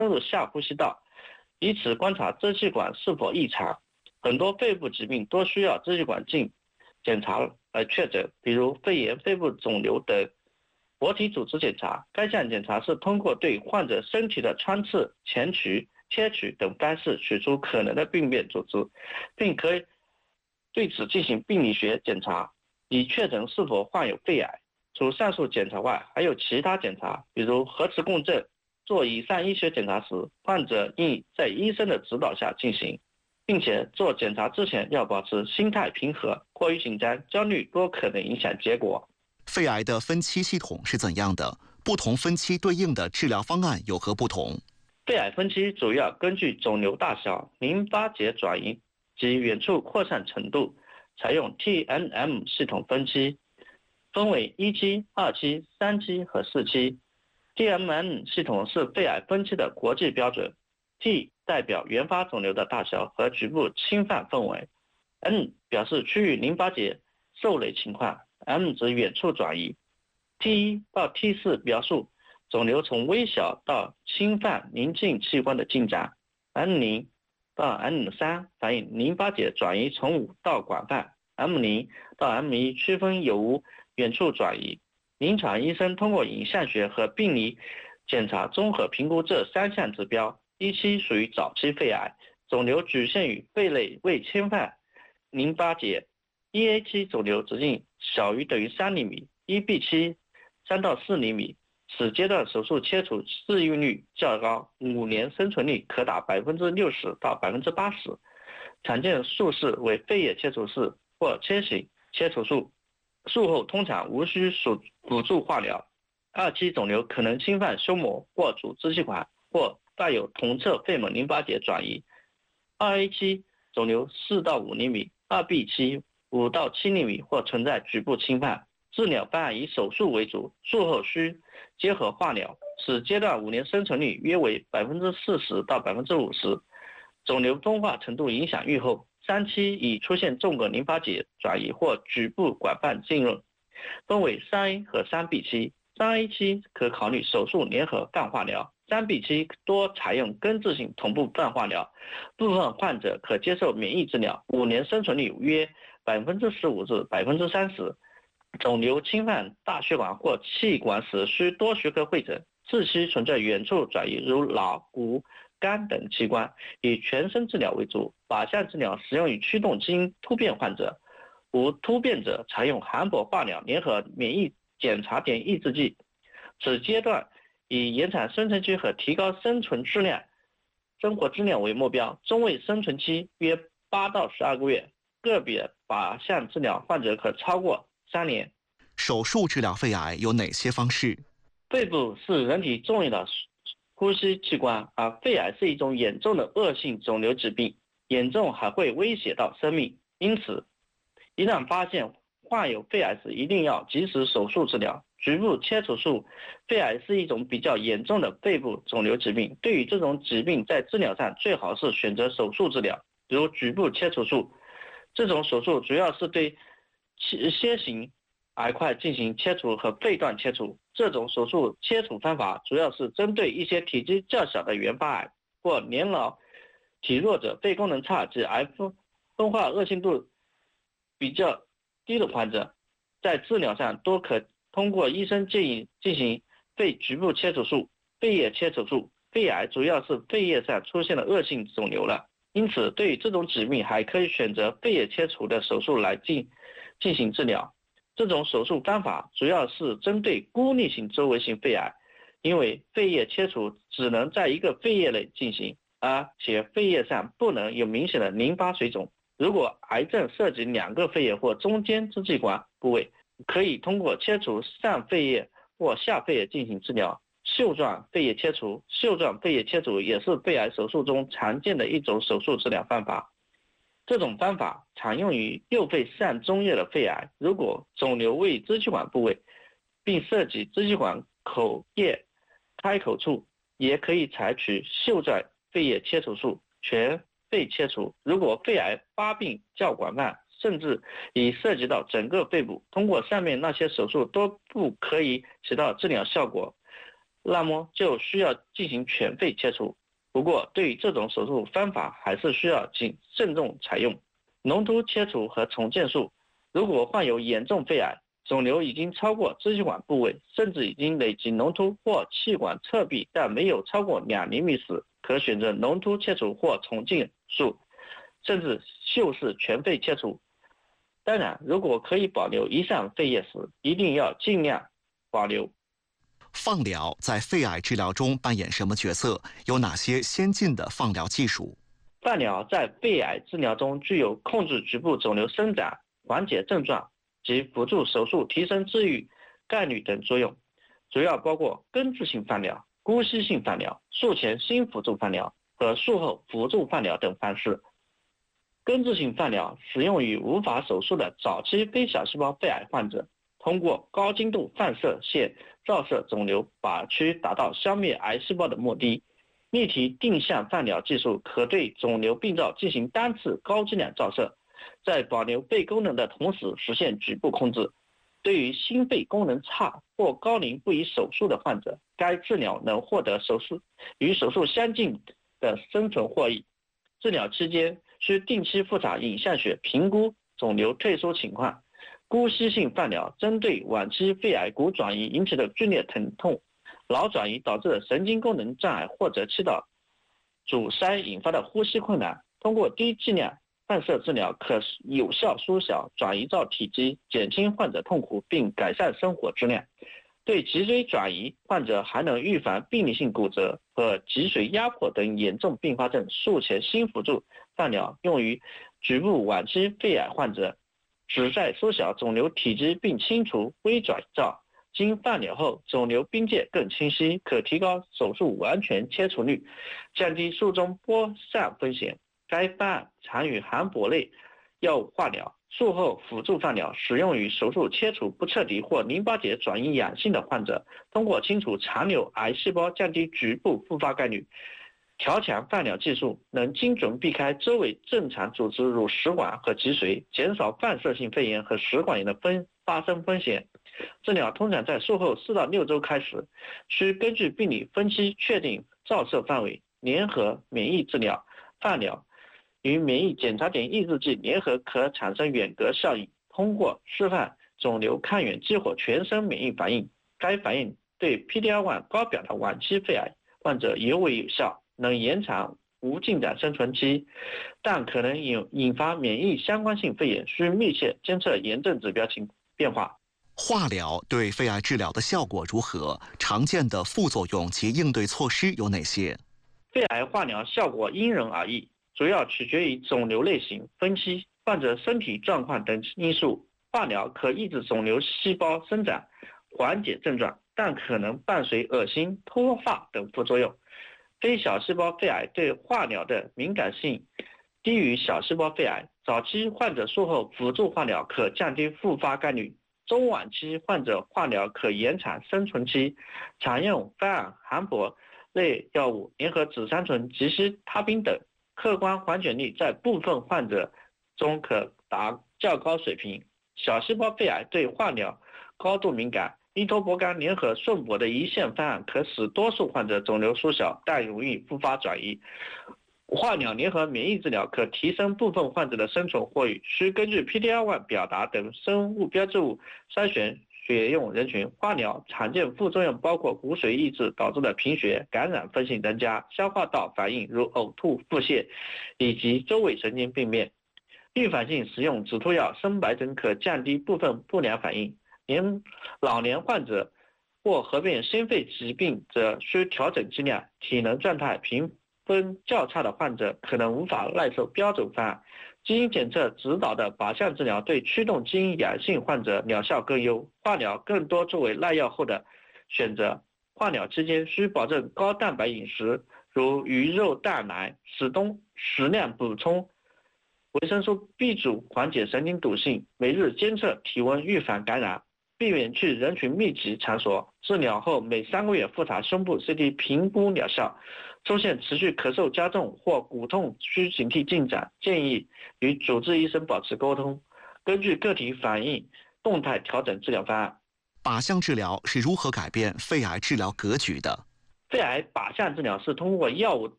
入下呼吸道，以此观察支气管是否异常。很多肺部疾病都需要支气管镜检查来确诊，比如肺炎、肺部肿瘤等。活体组织检查，该项检查是通过对患者身体的穿刺、钳取、切取等方式取出可能的病变组织，并可以对此进行病理学检查，以确诊是否患有肺癌。除上述检查外，还有其他检查，比如核磁共振。做以上医学检查时，患者应在医生的指导下进行，并且做检查之前要保持心态平和，过于紧张、焦虑都可能影响结果。 肺癌的分期系统是怎样的？不同分期对应的治疗方案有何不同？ 肺癌分期主要根据肿瘤大小、淋巴结转移及远处扩散程度，采用 TNM 系统分期，分为1期、2期、3期和4期。TNM 系统是肺癌分期的国际标准。T 代表原发肿瘤的大小和局部侵犯范围， N 表示区域淋巴结受累情况， M 指远处转移。T1 到 T4 描述肿瘤从微小到侵犯邻近器官的进展， N0 到 N3 反映淋巴结转移从无到广泛， M0 到 M1 区分有无远处转移。临床医生通过影像学和病理检查综合评估这3项指标。1期属于早期肺癌，肿瘤局限于肺内未侵犯淋巴结。1A 期肿瘤直径小于等于3厘米，1B 期3到4厘米。此阶段手术切除治愈率较高，5年生存率可达60%到80%。常见术式为肺叶切除式或切形切除术，术后通常无需辅助化疗。2期肿瘤可能侵犯胸膜或主支气管，或带有同侧肺门淋巴结转移。2A 期肿瘤4到5厘米，2B 期5到7厘米或存在局部侵犯。治疗方案以手术为主，术后需结合化疗。此阶段5年生存率约为40%到50%，肿瘤分化程度影响预后。3期已出现纵隔淋巴结转移或局部广泛浸润，分为 3A 和 3B 期。3A 期可考虑手术联合放化疗，3B 期多采用根治性同步放化疗，部分患者可接受免疫治疗，5年生存率约15%至30%。肿瘤侵犯大血管或气管时需多学科会诊。4期存在远处转移，如脑、骨、肝等器官，以全身治疗为主，靶向治疗适用于驱动基因突变患者，无突变者采用含铂化疗联合免疫检查点抑制剂。此阶段以延长生存期和提高生活质量为目标，中位生存期约8到12个月，个别靶向治疗患者可超过3年。 手术治疗肺癌有哪些方式？ 肺部是人体重要的呼吸器官，而肺癌是一种严重的恶性肿瘤疾病，严重还会威胁到生命。因此，一旦发现患有肺癌时，一定要及时手术治疗。局部切除术，肺癌是一种比较严重的肺部肿瘤疾病，对于这种疾病在治疗上最好是选择手术治疗，如局部切除术。这种手术主要是对楔形癌块进行切除和肺段切除。这种手术切除方法主要是针对一些体积较小的原发癌或年老体弱者、肺功能差及癌分化恶性度比较低的患者，在治疗上都可通过医生建议进行肺局部切除术、肺叶切除术。肺癌主要是肺叶上出现了恶性肿瘤了，因此对于这种疾病还可以选择肺叶切除的手术来进行治疗。这种手术方法主要是针对孤立性周围性肺癌，因为肺叶切除只能在一个肺叶内进行，而且肺叶上不能有明显的淋巴水肿。如果癌症涉及2个肺叶或中间支气管部位，可以通过切除上肺叶或下肺叶进行治疗。袖状肺叶切除，袖状肺叶切除也是肺癌手术中常见的一种手术治疗方法。这种方法常用于右肺上中叶的肺癌，如果肿瘤位于支气管部位，并涉及支气管口叶开口处，也可以采取袖状肺叶切除术、全肺切除。如果肺癌发病较广泛，甚至已涉及到整个肺部，通过上面那些手术都不可以起到治疗效果， 那么就需要进行全肺切除。不过，对于这种手术方法还是需要慎重采用。脓突切除和重建术，如果患有严重肺癌，肿瘤已经超过支气管部位，甚至已经累积脓突或气管侧壁，但没有超过2厘米时，可选择脓突切除或重建术，甚至秀式全肺切除。当然，如果可以保留以上肺叶时，一定要尽量保留。 放疗在肺癌治疗中扮演什么角色？有哪些先进的放疗技术？ 放疗在肺癌治疗中具有控制局部肿瘤生长、缓解症状及辅助手术提升治愈概率等作用，主要包括根治性放疗、姑息性放疗、术前新辅助放疗和术后辅助放疗等方式。根治性放疗使用于无法手术的早期非小细胞肺癌患者，通过高精度放射线照射肿瘤靶区，达到消灭癌细胞的目的。立体定向放疗技术可对肿瘤病灶进行单次高剂量照射，在保留肺功能的同时实现局部控制。对于心肺功能差或高龄不宜手术的患者，该治疗能获得与手术相近的生存获益。治疗期间需定期复查影像学，评估肿瘤退缩情况。姑息性放疗针对晚期肺癌骨转移引起的剧烈疼痛、脑转移导致的神经功能障碍或者气道阻塞引发的呼吸困难，通过低剂量放射治疗可有效缩小转移灶体积，减轻患者痛苦并改善生活质量。对脊椎转移患者还能预防病理性骨折和脊髓压迫等严重并发症。术前新辅助放疗用于局部晚期肺癌患者，旨在缩小肿瘤体积并清除微转移灶。经放疗后，肿瘤边界更清晰，可提高手术完全切除率，降低术中播散风险。该方案常与含铂类药物化疗、术后辅助放疗，使用于手术切除不彻底或淋巴结转移阳性的患者，通过清除残留癌细胞，降低局部复发概率。调强放疗技术能精准避开周围正常组织如食管和脊髓，减少放射性肺炎和食管炎的发生风险。治疗通常在术后4到6周开始，需根据病理分期确定照射范围。联合免疫治疗放疗与免疫检查点抑制剂联合可产生远隔效应，通过释放肿瘤抗原激活全身免疫反应。该反应对 PD-L1 高表的晚期肺癌患者尤为有效，能延长无进展生存期，但可能引发免疫相关性肺炎，需密切监测炎症指标变化。 化疗对肺癌治疗的效果如何？常见的副作用及应对措施有哪些？ 肺癌化疗效果因人而异，主要取决于肿瘤类型、分期、患者身体状况等因素。化疗可抑制肿瘤细胞生长，缓解症状，但可能伴随恶心、脱发等副作用。非小细胞肺癌对化疗的敏感性低于小细胞肺癌，早期患者术后辅助化疗可降低复发概率，中晚期患者化疗可延长生存期。常用方案含铂类药物联合紫杉醇、吉西他滨等，客观缓解率在部分患者中可达较高水平。小细胞肺癌对化疗高度敏感，依托博干联合顺铂的一线方案可使多数患者肿瘤缩小，但容易复发转移。化疗联合免疫治疗可提升部分患者的生存获益，需根据 PD-L1 表达等生物标志物筛选血用人群。化疗常见副作用包括骨髓抑制导致的贫血、感染风险增加、消化道反应如呕吐、腹泻，以及周围神经病变。预防性使用止吐药、生白针可降低部分不良反应。老年患者或合并心肺疾病则需调整剂量。体能状态评分较差的患者可能无法耐受标准方案。基因检测指导的靶向治疗对驱动基因阳性患者疗效更优，化疗更多作为耐药后的选择。化疗期间需保证高蛋白饮食，如鱼肉蛋奶，适量补充维生素 B 族，缓解神经堵性，每日监测体温，预防感染，避免去人群密集场所。治疗后每3个月复查胸部 CT 评估疗效。出现持续咳嗽加重或骨痛需警惕进展，建议与主治医生保持沟通，根据个体反应动态调整治疗方案。 靶向治疗是如何改变肺癌治疗格局的？ 肺癌靶向治疗是通过药物